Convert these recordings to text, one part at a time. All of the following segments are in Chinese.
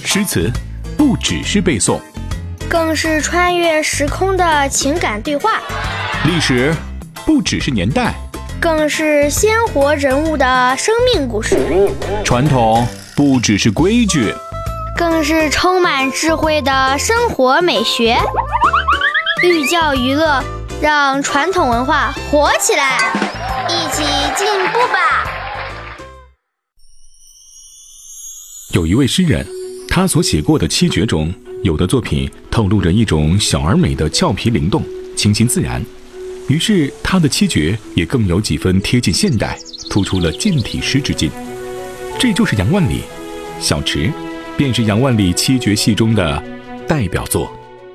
诗词不只是背诵， 更是穿越时空的情感对话； 历史不只是年代， 更是鲜活人物的生命故事； 传统不只是规矩， 更是充满智慧的生活美学。寓教于乐，让传统文化活起来，一起进步吧！ 有一位诗人，他所写过的七绝中，有的作品透露着一种小而美的俏皮灵动，清新自然。于是他的七绝也更有几分贴近现代，突出了近体诗之劲。这就是杨万里，小池便是杨万里七绝戏中的代表作。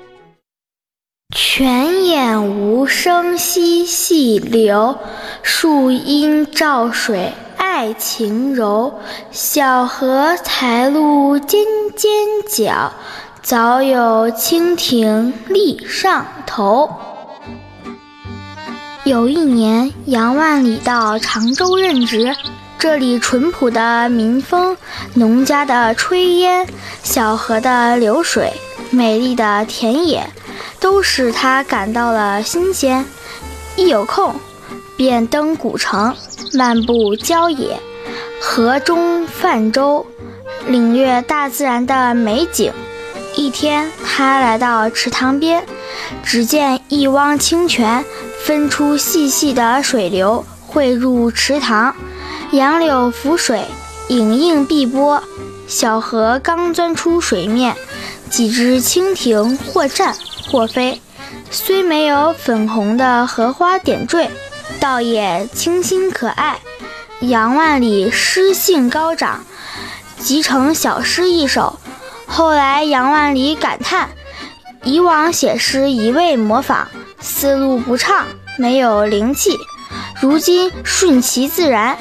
泉眼无声惜细流，树阴照水爱晴柔。小荷才露尖尖角，早有蜻蜓立上头。有一年，杨万里到常州任职，这里淳朴的民风，农家的炊烟，小河的流水，美丽的田野，都使他感到了新鲜。一有空，便登古城，漫步郊野，河中泛舟，领略大自然的美景。一天，他来到池塘边，只见一汪清泉分出细细的水流，汇入池塘，杨柳浮水，影映碧波。小河刚钻出水面，几只蜻蜓或站或飞，虽没有粉红的荷花点缀，倒也清新可爱。杨万里诗兴高涨，集成小诗一首。后来杨万里感叹，以往写诗一味模仿，思路不畅，没有灵气，如今顺其自然，